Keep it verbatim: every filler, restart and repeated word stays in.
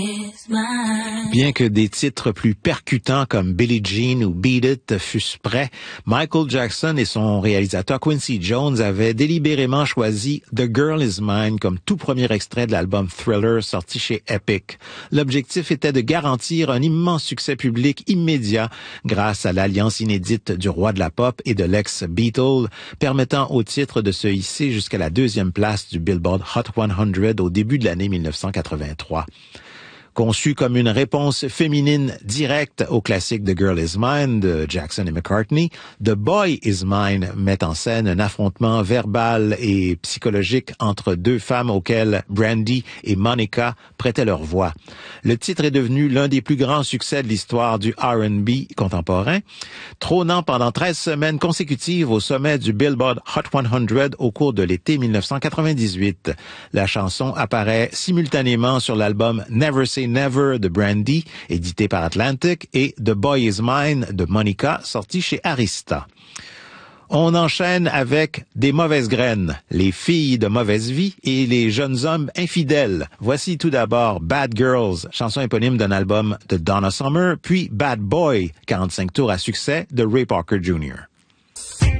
Bien que des titres plus percutants comme Billie Jean ou Beat It fussent prêts, Michael Jackson et son réalisateur Quincy Jones avaient délibérément choisi The Girl Is Mine comme tout premier extrait de l'album Thriller sorti chez Epic. L'objectif était de garantir un immense succès public immédiat grâce à l'alliance inédite du roi de la pop et de l'ex-Beatle, permettant au titre de se hisser jusqu'à la deuxième place du Billboard Hot cent au début de l'année mille neuf cent quatre-vingt-trois. Conçu comme une réponse féminine directe au classique The Girl Is Mine de Jackson et McCartney, The Boy Is Mine met en scène un affrontement verbal et psychologique entre deux femmes auxquelles Brandy et Monica prêtaient leur voix. Le titre est devenu l'un des plus grands succès de l'histoire du R and B contemporain, trônant pendant treize semaines consécutives au sommet du Billboard Hot cent au cours de l'été mille neuf cent quatre-vingt-dix-huit. La chanson apparaît simultanément sur l'album Never Say Never de Brandy, édité par Atlantic, et The Boy Is Mine de Monica, sorti chez Arista. On enchaîne avec Des mauvaises graines, les filles de mauvaise vie et les jeunes hommes infidèles. Voici tout d'abord Bad Girls, chanson éponyme d'un album de Donna Summer, puis Bad Boy, quarante-cinq tours à succès de Ray Parker junior